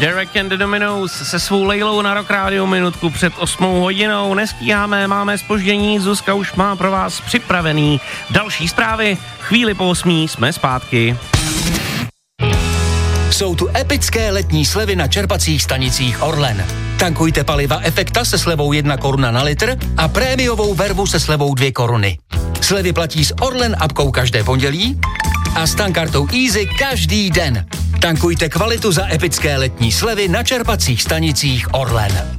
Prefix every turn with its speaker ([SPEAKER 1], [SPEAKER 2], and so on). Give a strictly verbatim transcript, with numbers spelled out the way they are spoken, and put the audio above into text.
[SPEAKER 1] Derek and the Dominos se svou Lejlou na Rock Radio minutku před osmou hodinou. Nestíháme, máme zpoždění, Zuzka už má pro vás připravený další zprávy. Chvíli po osmí jsme zpátky.
[SPEAKER 2] Jsou tu epické letní slevy na čerpacích stanicích Orlen. Tankujte paliva Efekta se slevou jedna koruna na litr a prémiovou vervu se slevou dvě koruny. Slevy platí s Orlen apkou každé pondělí a s tankartou Easy každý den. Tankujte kvalitu za epické letní slevy na čerpacích stanicích Orlen.